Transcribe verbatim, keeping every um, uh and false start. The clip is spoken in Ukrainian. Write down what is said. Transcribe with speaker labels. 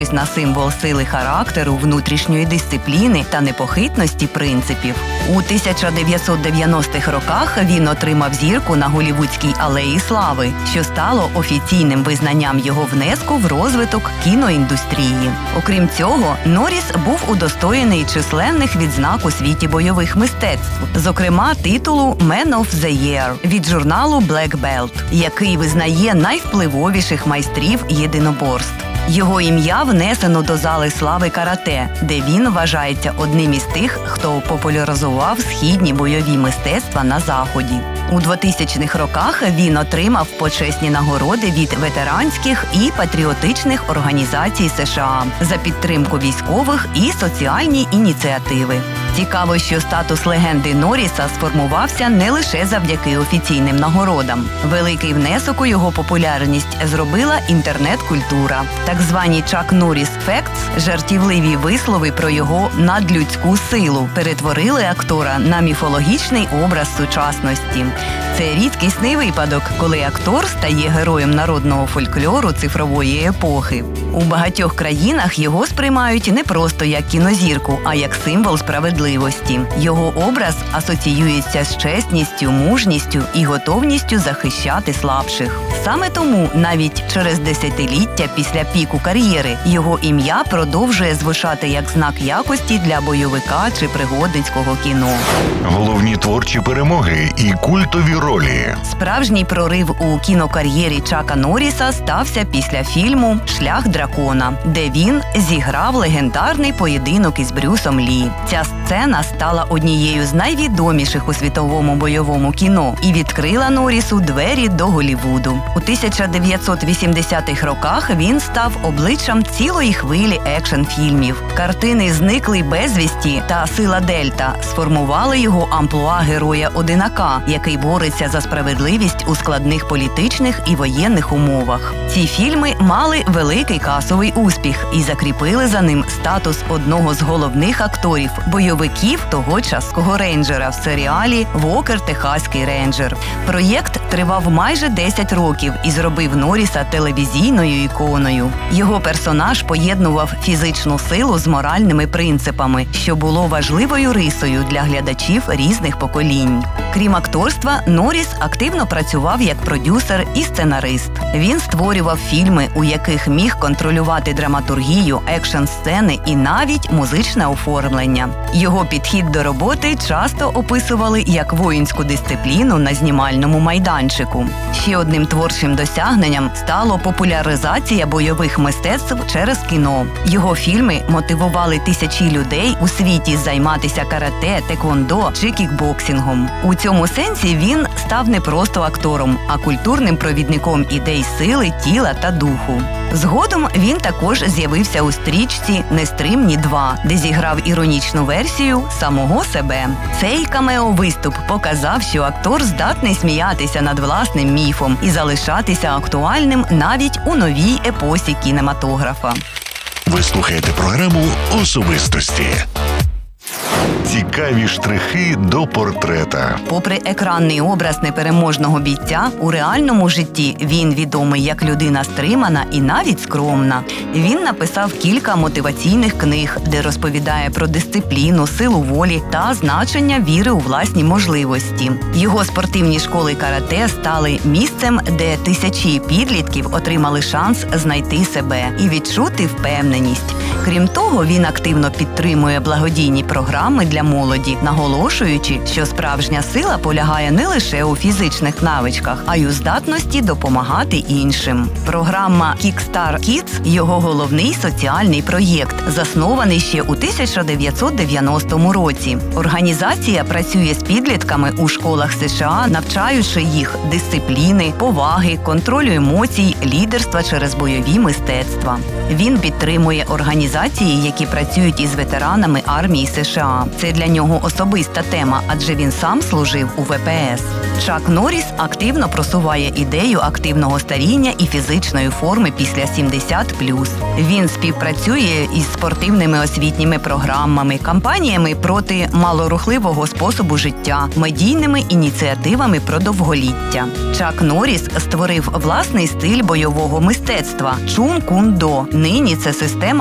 Speaker 1: на символ сили характеру, внутрішньої дисципліни та непохитності принципів. У тисяча дев'ятсот дев'яностих роках він отримав зірку на Голлівудській алеї слави, що стало офіційним визнанням його внеску в розвиток кіноіндустрії. Окрім цього, Норріс був удостоєний численних відзнак у світі бойових мистецтв, зокрема титулу «Man of the Year» від журналу Black Belt, який визнає найвпливовіших майстрів єдиноборств. Його ім'я внесено до зали слави карате, де він вважається одним із тих, хто популяризував східні бойові мистецтва на Заході. У двотисячних роках він отримав почесні нагороди від ветеранських і патріотичних організацій США за підтримку військових і соціальні ініціативи. Цікаво, що статус легенди Норріса сформувався не лише завдяки офіційним нагородам. Великий внесок у його популярність зробила інтернет-культура. Так звані Чак Норріс Фектс, жартівливі вислови про його надлюдську силу, перетворили актора на міфологічний образ сучасності. Це рідкісний випадок, коли актор стає героєм народного фольклору цифрової епохи. У багатьох країнах його сприймають не просто як кінозірку, а як символ справедливості. Його образ асоціюється з чесністю, мужністю і готовністю захищати слабших. Саме тому навіть через десятиліття після піку кар'єри його ім'я продовжує звучати як знак якості для бойовика чи пригодницького кіно.
Speaker 2: Головні творчі перемоги і культові ролі.
Speaker 1: Справжній прорив у кінокар'єрі Чака Норріса стався після фільму «Шлях дракона», де він зіграв легендарний поєдинок із Брюсом Лі. Ця сцена стала однією з найвідоміших у світовому бойовому кіно і відкрила Норрісу двері до Голлівуду. У тисяча дев'ятсот вісімдесятих роках він став обличчям цілої хвилі екшн-фільмів. Картини «Зниклий безвісті» та «Сила Дельта» сформували його амплуа героя-одинака, який бореться за справедливість у складних політичних і воєнних умовах. Ці фільми мали великий касовий успіх і закріпили за ним статус одного з головних акторів бойовиків тогочасного рейнджера в серіалі «Вокер. Техаський рейнджер». Проєкт тривав майже десять років і зробив Норріса телевізійною іконою. Його персонаж поєднував фізичну силу з моральними принципами, що було важливою рисою для глядачів різних поколінь. Крім акторства, Норріс активно працював як продюсер і сценарист. Він створював фільми, у яких міг контролювати драматургію, екшн-сцени і навіть музичне оформлення. Його підхід до роботи часто описували як воїнську дисципліну на знімальному майданчику. Ще одним творчим досягненням стало популяризація бойових мистецтв через кіно. Його фільми мотивували тисячі людей у світі займатися карате, теквондо чи кікбоксингом. У цьому сенсі він став не просто актором, а культурним провідником ідей сили, тіла та духу. Згодом він також з'явився у стрічці «Нестримні два», де зіграв іронічну версію самого себе. Цей камео-виступ показав, що актор здатний сміятися над власним міфом і залишатися актуальним навіть у новій епосі кінематографа.
Speaker 2: Ви слухаєте програму «Особистості». Цікаві штрихи до портрета.
Speaker 1: Попри екранний образ непереможного бійця, у реальному житті він відомий як людина стримана і навіть скромна. Він написав кілька мотиваційних книг, де розповідає про дисципліну, силу волі та значення віри у власні можливості. Його спортивні школи карате стали місцем, де тисячі підлітків отримали шанс знайти себе і відчути впевненість. Крім того, він активно підтримує благодійні програми для молоді, наголошуючи, що справжня сила полягає не лише у фізичних навичках, а й у здатності допомагати іншим. Програма «Kickstart Kids» – його головний соціальний проєкт, заснований ще у тисяча дев'ятсот дев'яностому році. Організація працює з підлітками у школах США, навчаючи їх дисципліни, поваги, контролю емоцій, лідерства через бойові мистецтва. Він підтримує організацію організації, які працюють із ветеранами армії США. Це для нього особиста тема, адже він сам служив у ве пе ес. Чак Норріс активно просуває ідею активного старіння і фізичної форми після сімдесят плюс. Він співпрацює із спортивними освітніми програмами, кампаніями проти малорухливого способу життя, медійними ініціативами про довголіття. Чак Норріс створив власний стиль бойового мистецтва – чун кун до. Нині це система